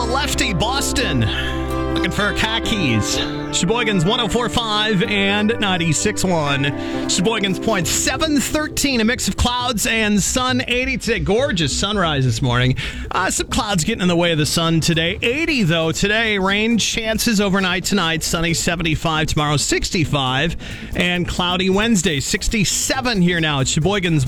of Lefty, Boston. Looking for khakis. Sheboygan's 104.5 and 96.1. Sheboygan's Point 7:13. A mix of clouds and sun. 80 today. Gorgeous sunrise this morning. Some clouds getting in the way of the sun today. 80 though today. Rain chances overnight tonight. Sunny 75 tomorrow. 65 and cloudy Wednesday. 67 here now at Sheboygan's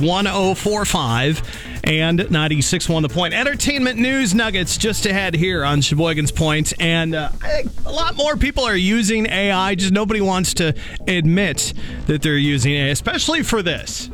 104.5 and 96.1 The Point. Entertainment news nuggets just ahead here on Sheboygan's Point. And I think a lot more people are using AI, just nobody wants to admit that they're using AI, especially for this.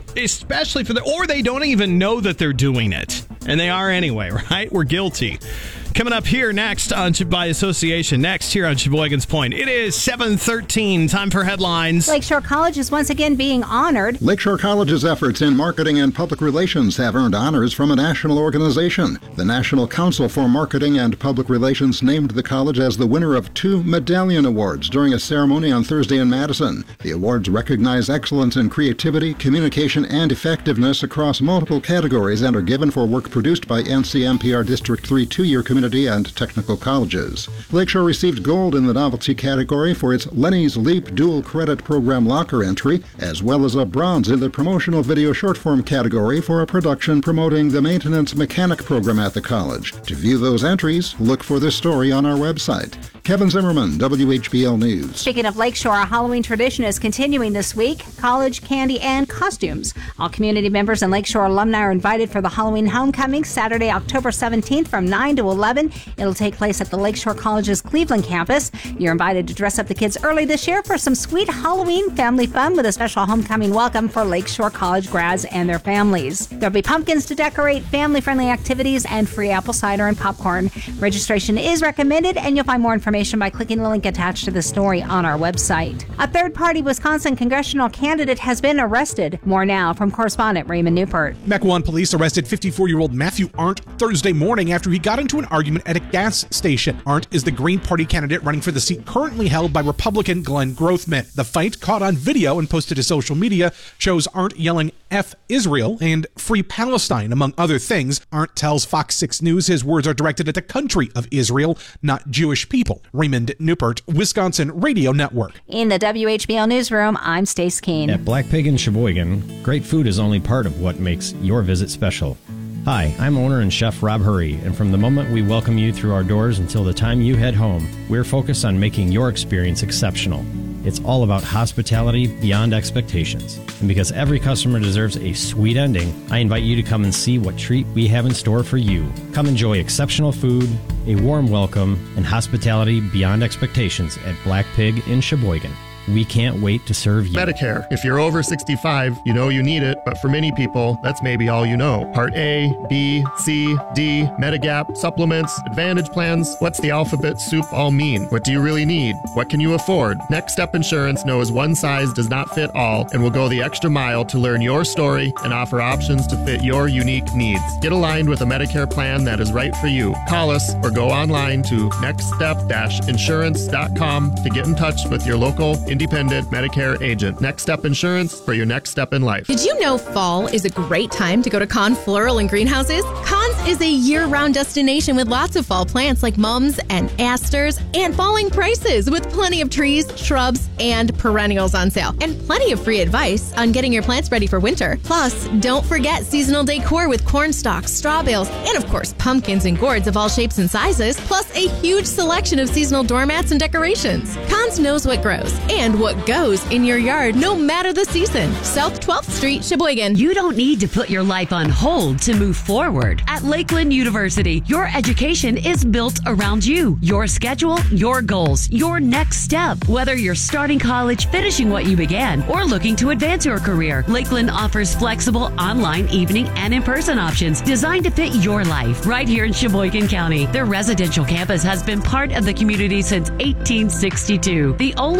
Or they don't even know that they're doing it. And they are anyway, right? We're guilty. Coming up here next on by association, next here on Sheboygan's Point. It is 7:13. Time for headlines. Lakeshore College is once again being honored. Lakeshore College's efforts in marketing and public relations have earned honors from a national organization. The National Council for Marketing and Public Relations named the college as the winner of 2 Medallion Awards during a ceremony on Thursday in Madison. The awards recognize excellence in creativity, communication, and effectiveness across multiple categories and are given for work produced by NCMPR District 3 two-year community and technical colleges. Lakeshore received gold in the novelty category for its Lenny's Leap dual credit program locker entry, as well as a bronze in the promotional video short form category for a production promoting the maintenance mechanic program at the college. To view those entries, look for this story on our website. Kevin Zimmerman, WHBL News. Speaking of Lakeshore, our Halloween tradition is continuing this week. College, candy, and costumes. All community members and Lakeshore alumni are invited for the Halloween homecoming Saturday, October 17th from 9 to 11. It'll take place at the Lakeshore College's Cleveland campus. You're invited to dress up the kids early this year for some sweet Halloween family fun with a special homecoming welcome for Lakeshore College grads and their families. There'll be pumpkins to decorate, family-friendly activities, and free apple cider and popcorn. Registration is recommended, and you'll find more information by clicking the link attached to the story on our website. A third-party Wisconsin congressional candidate has been arrested. More now from correspondent Raymond Newport. Mequon police arrested 54-year-old Matthew Arndt Thursday morning after he got into an argument at a gas station. Arndt is the Green Party candidate running for the seat currently held by Republican Glenn Grothman. The fight, caught on video and posted to social media, shows Arndt yelling F Israel and Free Palestine, among other things. Arndt tells Fox 6 News his words are directed at the country of Israel, not Jewish people. Raymond Newport, Wisconsin Radio Network. In the WHBL newsroom, I'm Stace Keene. At Black Pig in Sheboygan, great food is only part of what makes your visit special. Hi, I'm owner and chef Rob Hurry, and from the moment we welcome you through our doors until the time you head home, we're focused on making your experience exceptional. It's all about hospitality beyond expectations. And because every customer deserves a sweet ending, I invite you to come and see what treat we have in store for you. Come enjoy exceptional food, a warm welcome, and hospitality beyond expectations at Black Pig in Sheboygan. We can't wait to serve you. Medicare. If you're over 65, you know you need it, but for many people, that's maybe all you know. Part A, B, C, D, Medigap, supplements, Advantage plans. What's the alphabet soup all mean? What do you really need? What can you afford? Next Step Insurance knows one size does not fit all and will go the extra mile to learn your story and offer options to fit your unique needs. Get aligned with a Medicare plan that is right for you. Call us or go online to nextstep-insurance.com to get in touch with your local independent Medicare agent. Next Step Insurance for your next step in life. Did you know fall is a great time to go to Kahn Floral and Greenhouses? Kahn's is a year-round destination with lots of fall plants like mums and asters and falling prices with plenty of trees, shrubs, and perennials on sale. And plenty of free advice on getting your plants ready for winter. Plus, don't forget seasonal decor with corn stalks, straw bales, and of course, pumpkins and gourds of all shapes and sizes, plus a huge selection of seasonal doormats and decorations. Kahn's knows what grows and what goes in your yard, no matter the season. South 12th Street, Sheboygan. You don't need to put your life on hold to move forward. At Lakeland University, your education is built around you, your schedule, your goals, your next step. Whether you're starting college, finishing what you began, or looking to advance your career, Lakeland offers flexible online, evening, and in-person options designed to fit your life. Right here in Sheboygan County, their residential campus has been part of the community since 1862. The only university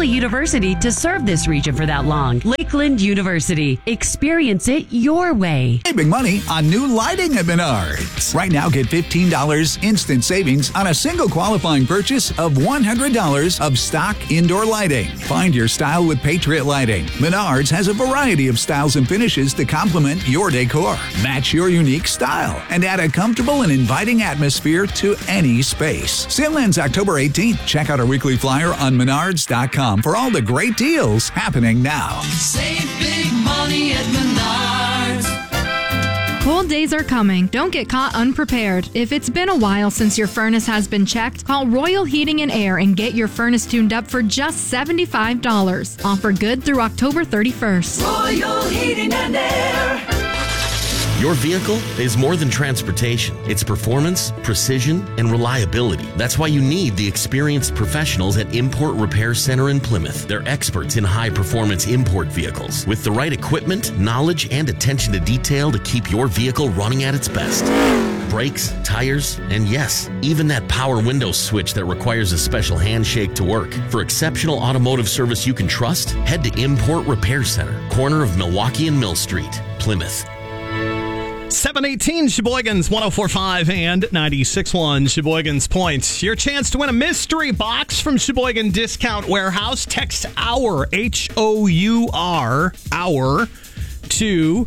University to serve this region for that long. Lakeland University. Experience it your way. Saving money on new lighting at Menards. Right now, get $15 instant savings on a single qualifying purchase of $100 of stock indoor lighting. Find your style with Patriot Lighting. Menards has a variety of styles and finishes to complement your decor. Match your unique style and add a comfortable and inviting atmosphere to any space. Sale ends October 18th. Check out our weekly flyer on Menards.com for all the great deals happening now. Save big money at Menards. Cold days are coming. Don't get caught unprepared. If it's been a while since your furnace has been checked, call Royal Heating and Air and get your furnace tuned up for just $75. Offer good through October 31st. Royal Heating and Air. Your vehicle is more than transportation. It's performance, precision, and reliability. That's why you need the experienced professionals at Import Repair Center in Plymouth. They're experts in high-performance import vehicles with the right equipment, knowledge, and attention to detail to keep your vehicle running at its best. Brakes, tires, and yes, even that power window switch that requires a special handshake to work. For exceptional automotive service you can trust, head to Import Repair Center, corner of Milwaukee and Mill Street, Plymouth. 718 Sheboygan's 104.5 and 96.1 Sheboygan's Point. Your chance to win a mystery box from Sheboygan Discount Warehouse. Text HOUR, HOUR, HOUR, to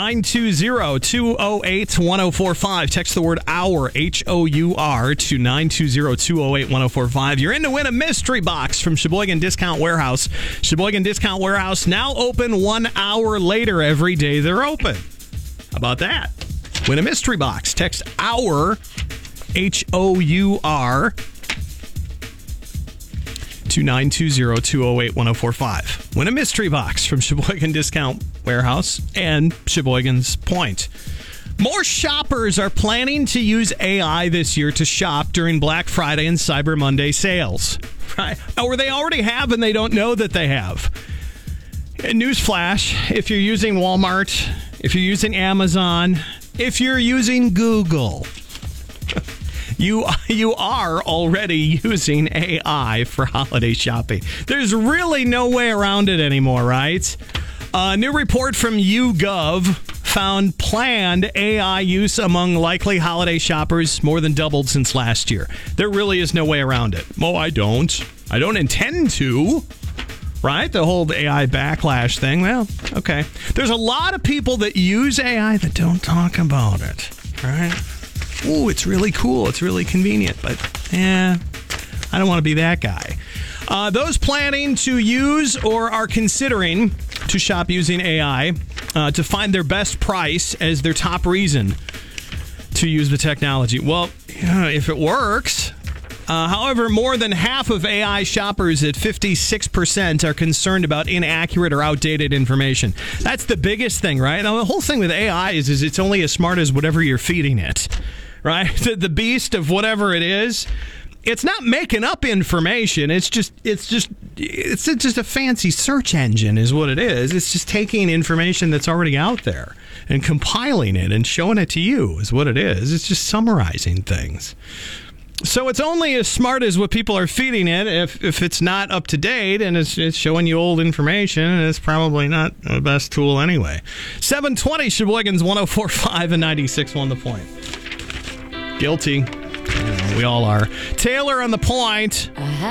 920-208-1045. Text the word HOUR, HOUR, to 920-208-1045. You're in to win a mystery box from Sheboygan Discount Warehouse. Sheboygan Discount Warehouse now open 1 hour later every day they're open. How about that? Win a mystery box. Text HOUR, HOUR, to 920-208-1045. Win a mystery box from Sheboygan Discount Warehouse and Sheboygan's Point. More shoppers are planning to use AI this year to shop during Black Friday and Cyber Monday sales. Right? Or they already have and they don't know that they have. Newsflash, if you're using Walmart, if you're using Amazon, if you're using Google, you are already using AI for holiday shopping. There's really no way around it anymore, right? A new report from YouGov found planned AI use among likely holiday shoppers more than doubled since last year. There really is no way around it. Oh, I don't intend to. Right? The whole AI backlash thing. Well, okay. There's a lot of people that use AI that don't talk about it. Right? Ooh, it's really cool. It's really convenient. But, I don't want to be that guy. Those planning to use or are considering to shop using AI to find their best price as their top reason to use the technology. Well, if it works... however, more than half of AI shoppers at 56% are concerned about inaccurate or outdated information. That's the biggest thing, right? Now, the whole thing with AI is it's only as smart as whatever you're feeding it, right? The beast of whatever it is, it's not making up information. It's just a fancy search engine is what it is. It's just taking information that's already out there and compiling it and showing it to you is what it is. It's just summarizing things. So it's only as smart as what people are feeding it. If it's not up to date and it's showing you old information, it's probably not the best tool anyway. 720 Sheboygan's 104.5 and 96.1 The Point. Guilty. We all are. Taylor on The Point.